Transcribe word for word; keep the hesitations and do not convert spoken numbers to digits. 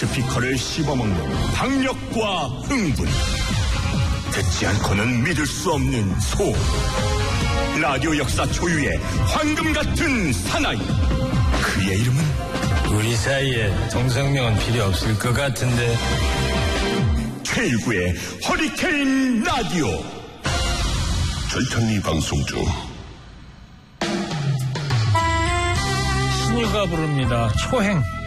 스피커를 씹어먹는 박력과 흥분, 듣지 않고는 믿을 수 없는 소음, 라디오 역사 초유의 황금 같은 사나이. 그의 이름은 우리 사이에 동성명은 필요 없을 것 같은데. 최일구의 허리케인 라디오. 절찬리 방송 중. 신유가 부릅니다. 초행.